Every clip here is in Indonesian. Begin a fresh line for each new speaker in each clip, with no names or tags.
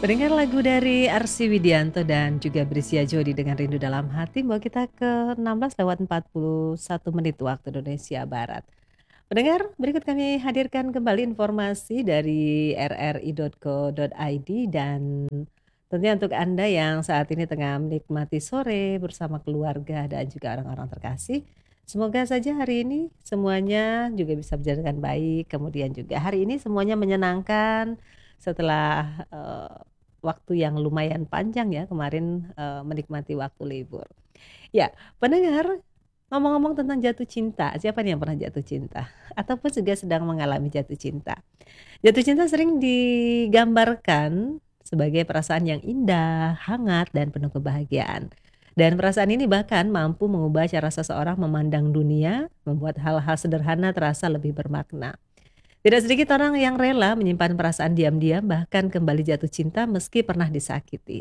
Mendengar lagu dari Arsy Widianto dan juga Brisya Jody dengan Rindu Dalam Hati membawa kita ke 16:41 waktu Indonesia Barat. Pendengar, berikut kami hadirkan kembali informasi dari rri.co.id dan tentunya untuk Anda yang saat ini tengah menikmati sore bersama keluarga dan juga orang-orang terkasih. Semoga saja hari ini semuanya juga bisa berjalan dengan baik, kemudian juga hari ini semuanya menyenangkan setelah waktu yang lumayan panjang ya kemarin menikmati waktu libur. Ya, pendengar, ngomong-ngomong tentang jatuh cinta, siapa nih yang pernah jatuh cinta? Ataupun juga sedang mengalami jatuh cinta. Jatuh cinta sering digambarkan sebagai perasaan yang indah, hangat, dan penuh kebahagiaan. Dan perasaan ini bahkan mampu mengubah cara seseorang memandang dunia, membuat hal-hal sederhana terasa lebih bermakna. Tidak sedikit orang yang rela menyimpan perasaan diam-diam bahkan kembali jatuh cinta meski pernah disakiti.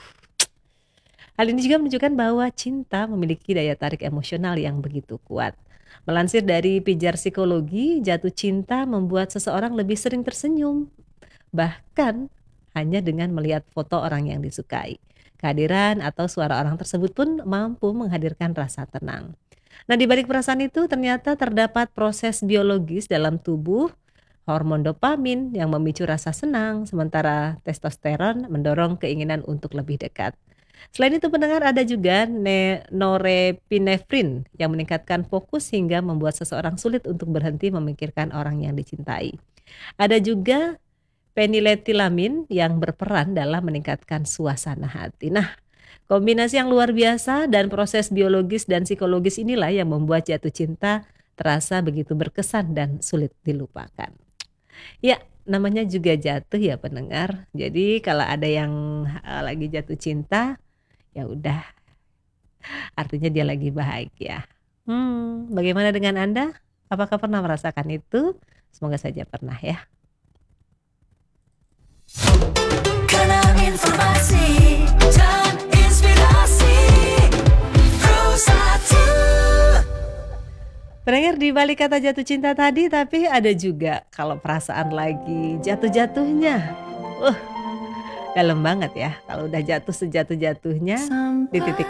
Hal ini juga menunjukkan bahwa cinta memiliki daya tarik emosional yang begitu kuat. Melansir dari pijar psikologi, jatuh cinta membuat seseorang lebih sering tersenyum, bahkan hanya dengan melihat foto orang yang disukai. Kehadiran atau suara orang tersebut pun mampu menghadirkan rasa tenang. Nah, di balik perasaan itu ternyata terdapat proses biologis dalam tubuh, hormon dopamin yang memicu rasa senang, sementara testosteron mendorong keinginan untuk lebih dekat. Selain itu pendengar ada juga norepinefrin yang meningkatkan fokus hingga membuat seseorang sulit untuk berhenti memikirkan orang yang dicintai. Ada juga peniletilamin yang berperan dalam meningkatkan suasana hati. Nah, kombinasi yang luar biasa dan proses biologis dan psikologis inilah yang membuat jatuh cinta terasa begitu berkesan dan sulit dilupakan. Ya, namanya juga jatuh ya pendengar. Jadi kalau ada yang lagi jatuh cinta, ya udah, artinya dia lagi bahagia. Bagaimana dengan Anda? Apakah pernah merasakan itu? Semoga saja pernah ya.
Karena informasi dan inspirasi Pro1.
Pendengar, di balik kata jatuh cinta tadi, tapi ada juga kalau perasaan lagi jatuh-jatuhnya. Dalam banget ya. Kalau udah jatuh sejatuh-jatuhnya, di titik